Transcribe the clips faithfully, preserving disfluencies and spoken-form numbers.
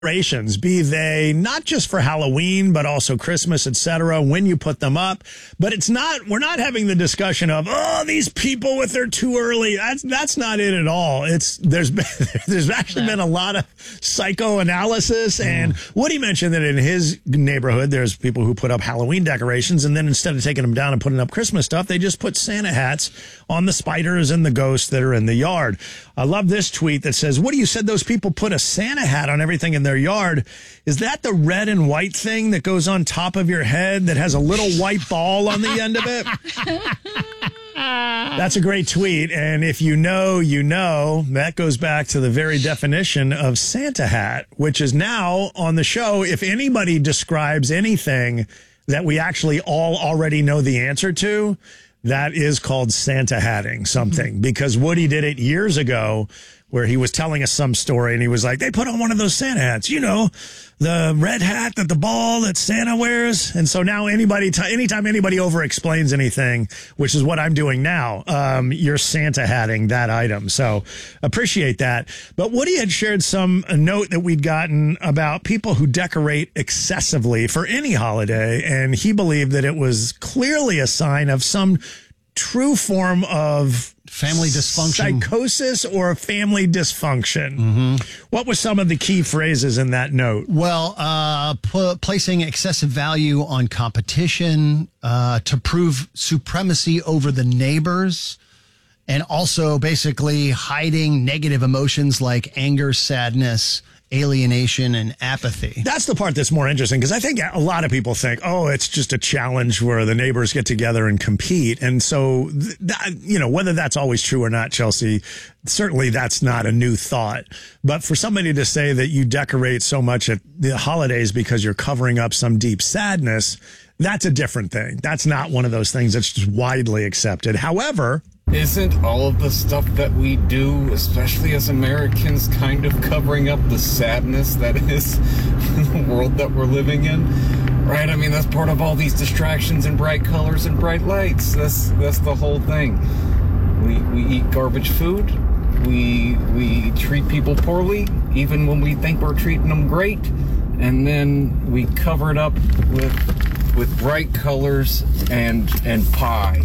decorations, be they not just for Halloween, but also Christmas, et cetera, when you put them up. But it's not, we're not having the discussion of, oh, these people with their too early. That's, that's not it at all. It's, there's been, there's actually been a lot of psychoanalysis. Mm. And Woody mentioned that in his neighborhood, there's people who put up Halloween decorations, and then instead of taking them down and putting up Christmas stuff, they just put Santa hats on the spiders and the ghosts that are in the yard. I love this tweet that says, Woody, you said those people put a Santa hat on everything in their yard. Is that the red and white thing that goes on top of your head that has a little white ball on the end of it? That's a great tweet. And if you know, you know, that goes back to the very definition of Santa hat, which is now on the show. If anybody describes anything that we actually all already know the answer to, that is called Santa hatting something, mm-hmm. because Woody did it years ago where he was telling us some story and he was like, they put on one of those Santa hats, you know, the red hat that the ball that Santa wears. And so now anybody, t- anytime anybody over explains anything, which is what I'm doing now, um, you're Santa hatting that item. So appreciate that. But Woody had shared some a note that we'd gotten about people who decorate excessively for any holiday. And he believed that it was clearly a sign of some true form of family dysfunction, psychosis, or family dysfunction. Mm-hmm. What were some of the key phrases in that note? Well, uh, p- placing excessive value on competition uh, to prove supremacy over the neighbors, and also basically hiding negative emotions like anger, sadness, alienation, and apathy. That's the part that's more interesting, because I think a lot of people think, oh, it's just a challenge where the neighbors get together and compete. And so, th- that, you know, whether that's always true or not, Chelsea, certainly that's not a new thought. But for somebody to say that you decorate so much at the holidays because you're covering up some deep sadness, that's a different thing. That's not one of those things that's just widely accepted. However, isn't all of the stuff that we do, especially as Americans, kind of covering up the sadness that is the world that we're living in? Right? I mean, that's part of all these distractions and bright colors and bright lights. That's that's the whole thing. We we eat garbage food. We we treat people poorly, even when we think we're treating them great, and then we cover it up with with bright colors and and pie.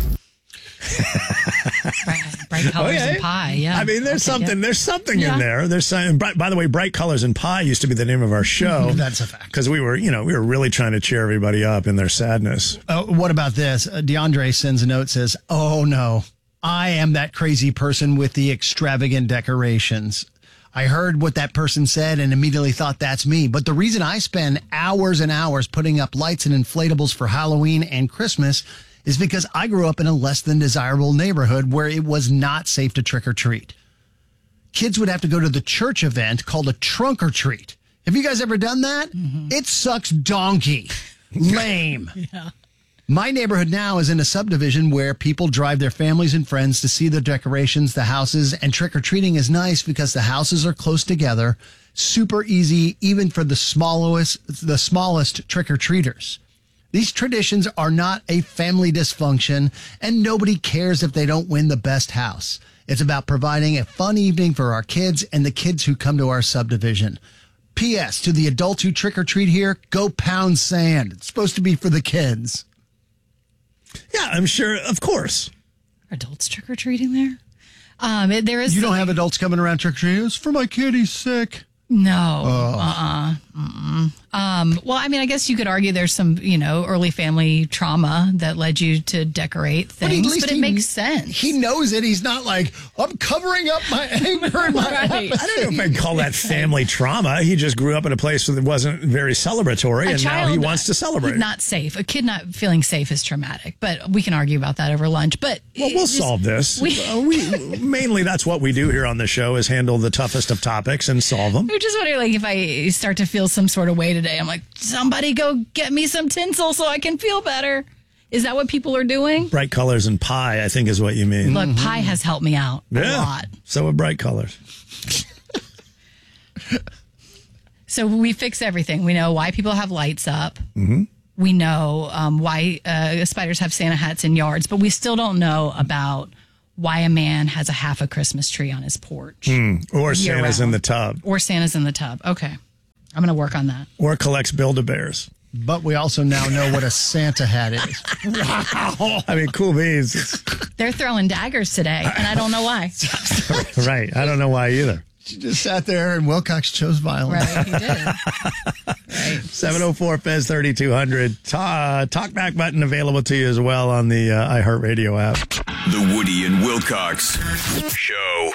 bright, bright colors okay. and pie, yeah. I mean, there's something. There's something yeah. in there. There's some. By, by the way, Bright Colors and Pie used to be the name of our show. That's a fact. Because we were, you know, we were really trying to cheer everybody up in their sadness. Uh, what about this? Uh, DeAndre sends a note, says, "Oh no, I am that crazy person with the extravagant decorations. I heard what that person said and immediately thought that's me. But the reason I spend hours and hours putting up lights and inflatables for Halloween and Christmas is because I grew up in a less than desirable neighborhood where it was not safe to trick or treat. Kids would have to go to the church event called a trunk or treat. Have you guys ever done that? Mm-hmm. It sucks donkey. Lame. Yeah. My neighborhood now is in a subdivision where people drive their families and friends to see the decorations, the houses, and trick or treating is nice because the houses are close together, super easy, even for the smallest, the smallest trick or treaters. These traditions are not a family dysfunction, and nobody cares if they don't win the best house. It's about providing a fun evening for our kids and the kids who come to our subdivision. P S. To the adults who trick-or-treat here, go pound sand. It's supposed to be for the kids." Yeah, I'm sure, of course. Are adults trick-or-treating there? Um, there is. You don't have adults coming around trick-or-treating? It's for my kid, he's sick. No. Oh. Uh-uh. Mm-mm. Um, well, I mean, I guess you could argue there's some, you know, early family trauma that led you to decorate things, but, but it he, makes sense. He knows it. He's not like, I'm covering up my anger and my right. apathy. I don't know if I'd call that family trauma. He just grew up in a place that wasn't very celebratory, a and now he wants to celebrate. Not safe. A kid not feeling safe is traumatic, but we can argue about that over lunch. But well, we'll just, solve this. We, uh, we mainly that's what we do here on the show is handle the toughest of topics and solve them. I'm just wondering, like, if I start to feel some sort of way today, I'm like, somebody go get me some tinsel so I can feel better. Is that what people are doing? Bright colors and pie, I think is what you mean. Look, mm-hmm. pie has helped me out yeah, a lot. So have bright colors. So we fix everything. We know why people have lights up. Mm-hmm. We know um, why uh, spiders have Santa hats in yards, but we still don't know about why a man has a half a Christmas tree on his porch. Mm. Or Santa's round. in the tub. Or Santa's in the tub. Okay. I'm going to work on that. Or collects Build-A-Bears. But we also now know what a Santa hat is. Wow. I mean, cool beans. They're throwing daggers today, and I don't know why. Right. I don't know why either. She just sat there and Wilcox chose violence. Right, he did. Right. seven oh four Fez thirty-two hundred. Ta- talkback button available to you as well on the uh, iHeartRadio app. The Woody and Wilcox Show.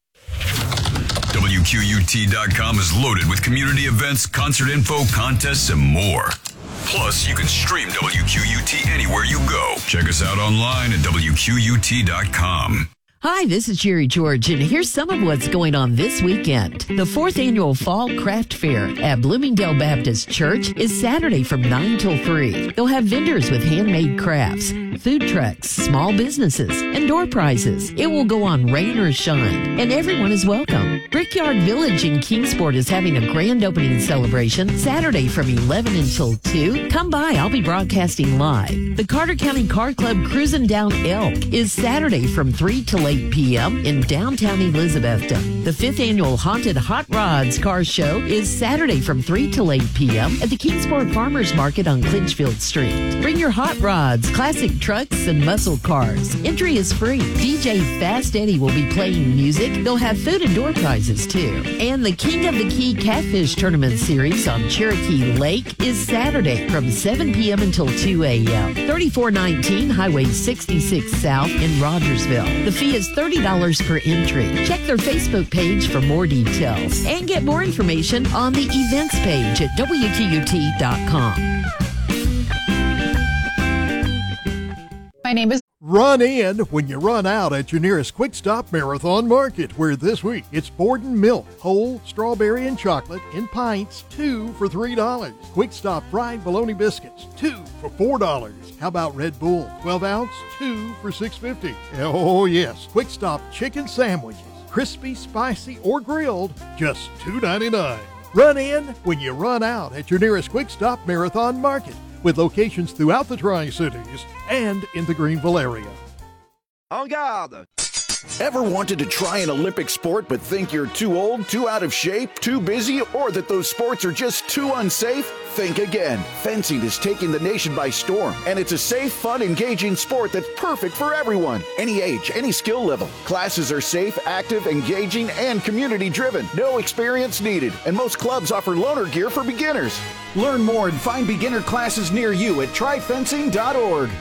W Q U T dot com is loaded with community events, concert info, contests, and more. Plus, you can stream W Q U T anywhere you go. Check us out online at W Q U T dot com. Hi, this is Jerry George, and here's some of what's going on this weekend. The fourth annual Fall Craft Fair at Bloomingdale Baptist Church is Saturday from nine till three. They'll have vendors with handmade crafts, food trucks, small businesses, and door prizes. It will go on rain or shine, and everyone is welcome. Brickyard Village in Kingsport is having a grand opening celebration Saturday from eleven until two. Come by, I'll be broadcasting live. The Carter County Car Club Cruisin' Down Elk is Saturday from three till eight p.m. in downtown Elizabethton. The fifth annual Haunted Hot Rods Car Show is Saturday from three till eight p.m. at the Kingsport Farmers Market on Clinchfield Street. Bring your hot rods, classic trucks, and muscle cars. Entry is free. D J Fast Eddie will be playing music. They'll have food and door prizes too. And the King of the Key Catfish Tournament Series on Cherokee Lake is Saturday from seven p.m. until two a.m. thirty-four nineteen Highway sixty-six South in Rogersville. The fee is thirty dollars per entry. Check their Facebook page for more details and get more information on the events page at W Q U T dot com. My name is Run in when you run out at your nearest Quick Stop Marathon Market, where this week it's Borden milk, whole, strawberry, and chocolate in pints, two for three dollars. Quick Stop fried bologna biscuits, two for four dollars. How about Red Bull, twelve ounce, two for six fifty. Oh yes, Quick Stop chicken sandwiches, crispy, spicy, or grilled, just two ninety-nine. Run in when you run out at your nearest Quick Stop Marathon Market, with locations throughout the Tri-Cities and in the Greenville area. En garde! Ever wanted to try an Olympic sport but think you're too old, too out of shape, too busy, or that those sports are just too unsafe? Think again. Fencing is taking the nation by storm, and it's a safe, fun, engaging sport that's perfect for everyone. Any age, any skill level. Classes are safe, active, engaging, and community-driven. No experience needed, and most clubs offer loaner gear for beginners. Learn more and find beginner classes near you at try fencing dot org.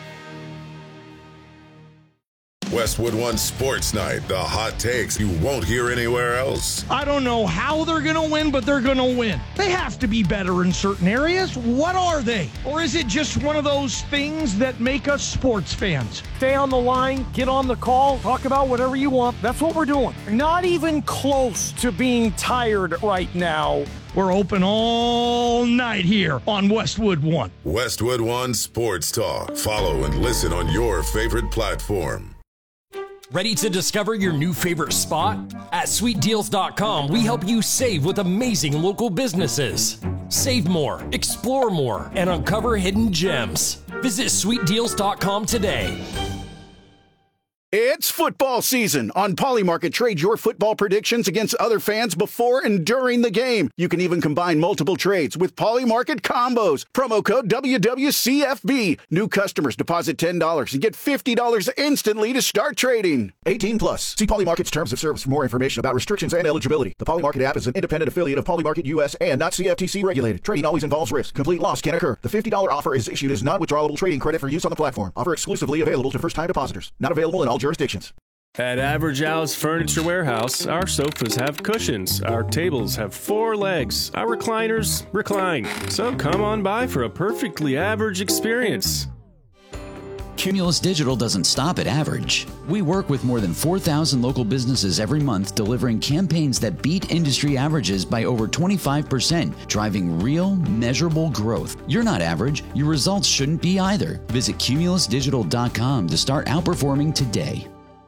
Westwood One Sports Night, the hot takes you won't hear anywhere else. I don't know how they're going to win, but they're going to win. They have to be better in certain areas. What are they? Or is it just one of those things that make us sports fans? Stay on the line, get on the call, talk about whatever you want. That's what we're doing. Not even close to being tired right now. We're open all night here on Westwood One. Westwood One Sports Talk. Follow and listen on your favorite platform. Ready to discover your new favorite spot? At sweet deals dot com, we help you save with amazing local businesses. Save more, explore more, and uncover hidden gems. Visit sweet deals dot com today. It's football season. On Polymarket, trade your football predictions against other fans before and during the game. You can even combine multiple trades with Polymarket combos. Promo code W W C F B. New customers deposit ten dollars and get fifty dollars instantly to start trading. eighteen plus. See Polymarket's terms of service for more information about restrictions and eligibility. The Polymarket app is an independent affiliate of Polymarket U S and not C F T C regulated. Trading always involves risk. Complete loss can occur. The fifty dollars offer is issued as non-withdrawable trading credit for use on the platform. Offer exclusively available to first-time depositors. Not available in all jurisdictions. At Average Al's Furniture Warehouse, our sofas have cushions, our tables have four legs, our recliners recline. So come on by for a perfectly average experience. Cumulus Digital doesn't stop at average. We work with more than four thousand local businesses every month, delivering campaigns that beat industry averages by over twenty-five percent, driving real, measurable growth. You're not average. Your results shouldn't be either. Visit cumulus digital dot com to start outperforming today.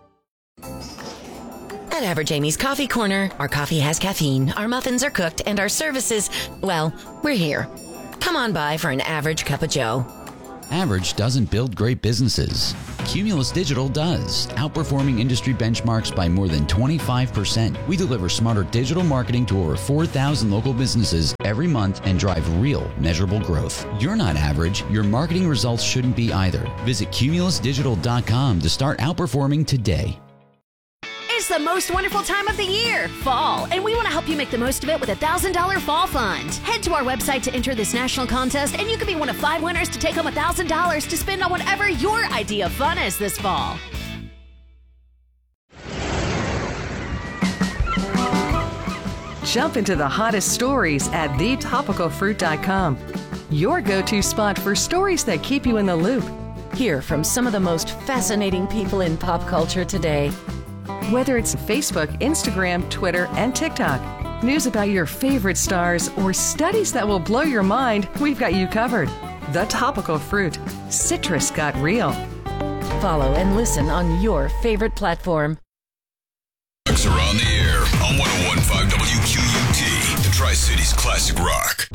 At Average Amy's Coffee Corner, our coffee has caffeine, our muffins are cooked, and our services, well, we're here. Come on by for an average cup of joe. Average doesn't build great businesses. Cumulus Digital does, outperforming industry benchmarks by more than twenty-five percent. We deliver smarter digital marketing to over four thousand local businesses every month and drive real, measurable growth. You're not average. Your marketing results shouldn't be either. Visit cumulus digital dot com to start outperforming today. It's the most wonderful time of the year, fall, and we want to help you make the most of it with a one thousand dollars Fall Fund. Head to our website to enter this national contest, and you could be one of five winners to take home one thousand dollars to spend on whatever your idea of fun is this fall. Jump into the hottest stories at the topical fruit dot com, your go-to spot for stories that keep you in the loop. Hear from some of the most fascinating people in pop culture today. Whether it's Facebook, Instagram, Twitter, and TikTok, news about your favorite stars, or studies that will blow your mind, we've got you covered. The Topical Fruit. Citrus got real. Follow and listen on your favorite platform. Are on the air on one oh one point five W Q U T, the Tri-Cities Classic Rock.